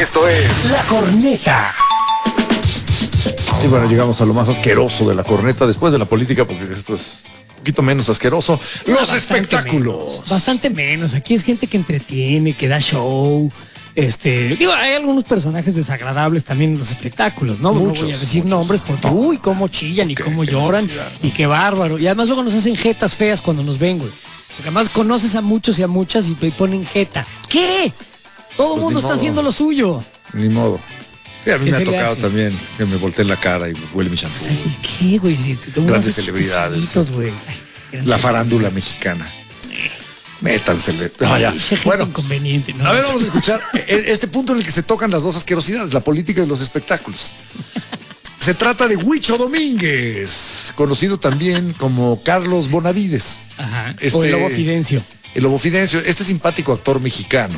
Esto es La Corneta. Y bueno, llegamos a lo más asqueroso de la corneta después de la política, porque esto es un poquito menos asqueroso. Los espectáculos. Bastante menos. Aquí es gente que entretiene, que da show. Hay algunos personajes desagradables también en los espectáculos, ¿no? Muchos, no voy a decir muchos. nombres porque, No. cómo chillan y cómo qué lloran necesidad. y qué bárbaro. Y además luego nos hacen jetas feas cuando nos ven, güey. Porque además conoces a muchos y a muchas y te ponen jeta. ¿Qué? Todo el Pues mundo ni está modo. haciendo lo suyo. Ni modo. Sí, a mí ¿Qué me ha se le tocado hace? también que me volteen la cara y huele mi shampoo. ¿Qué, güey? Si te tomas Grandes esos celebridades. chistecitos, güey. Ay, La grandes farándula mexicana. Métansele. No, ya. Sí, gente Bueno, inconveniente, ¿no? a ver, vamos a escuchar este punto en el que se tocan las dos asquerosidades, la política y los espectáculos. Se trata de Huicho Domínguez, conocido también como Carlos Bonavides. Ajá. O el Lobo Fidencio. El Lobo Fidencio, este simpático actor mexicano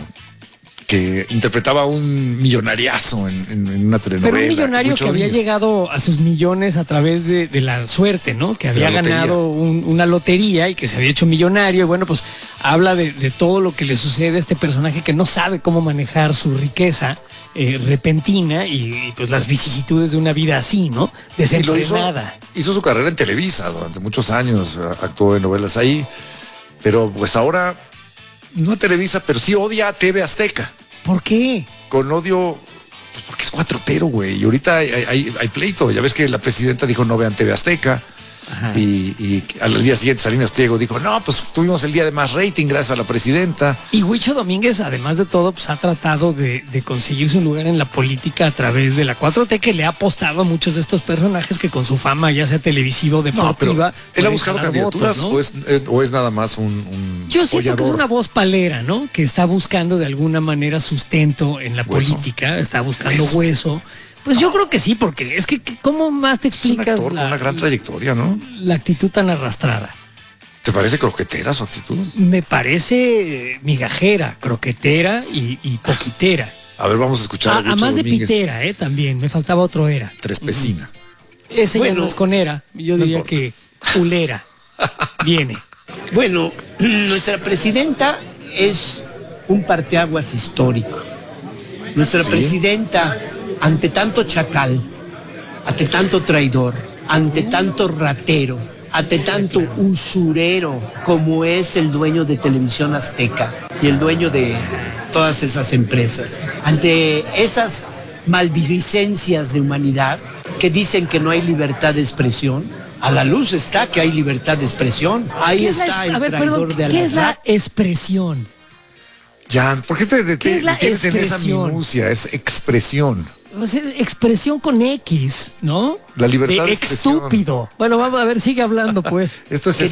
que interpretaba a un millonariazo en una telenovela. Pero un millonario Huicho que había Domínguez. llegado a sus millones a través de la suerte, ¿no? Que había la lotería. ganado una lotería y que se había hecho millonario. Y bueno, pues habla de todo lo que le sucede a este personaje que no sabe cómo manejar su riqueza repentina y pues las vicisitudes de una vida así, ¿no? Y lo Desenfrenada. hizo su carrera en Televisa durante muchos años, actuó en novelas ahí, pero pues ahora no Televisa, pero sí odia a TV Azteca. ¿Por qué? Con odio, pues porque es cuatrotero, güey. Y ahorita hay pleito. Ya ves que la presidenta dijo no vean TV Azteca. Ajá. Y al día siguiente Salinas Pliego dijo, no, pues tuvimos el día de más rating gracias a la presidenta. Y Huicho Domínguez, además de todo, pues ha tratado de conseguirse un lugar en la política a través de la 4T, que le ha apostado a muchos de estos personajes que con su fama, ya sea televisiva o No, pero deportiva, él ha pueden buscado ganar candidaturas, votos, ¿no? o es nada más un Yo siento que es apoyador. una voz palera, ¿no? Que está buscando de alguna manera sustento en la Hueso. política, está buscando hueso. Pues yo creo que sí, porque es que ¿cómo más te Es un explicas actor con una gran trayectoria, ¿no? la actitud tan arrastrada? ¿Te parece croquetera su actitud? Me parece migajera, croquetera y poquitera. A ver, vamos a escuchar a A Huicho más de Domínguez. pitera, también. Me faltaba otro era. Trespecina. Ese ya Bueno, no es con era. Yo diría importa. que ulera. Viene. Bueno, nuestra presidenta es un parteaguas histórico. Nuestra presidenta, ante tanto chacal, ante tanto traidor, ante tanto ratero, ante tanto usurero como es el dueño de Televisión Azteca y el dueño de todas esas empresas, ante esas maldicencias de humanidad que dicen que no hay libertad de expresión, a la luz está que hay libertad de expresión. Ahí ¿Qué es la está el a ver, traidor perdón, de ¿qué es la Alarraq. expresión? Jan, ¿por qué te ¿Qué es la detienes en esa expresión? minucia? Es expresión. O sea, expresión con X, ¿no? La libertad de expresión. Estúpido. Bueno, vamos a ver, sigue hablando, pues. Esto es Que